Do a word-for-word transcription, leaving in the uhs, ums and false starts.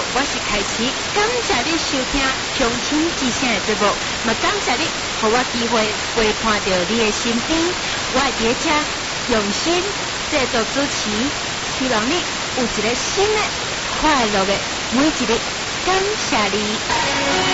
我是凯奇，感谢你收听乡亲之声的节目，嘛感谢你，给我机会陪伴着你的身边，我会伫遮用心制作主持，希望你有一个新的快乐的每一日，感谢你。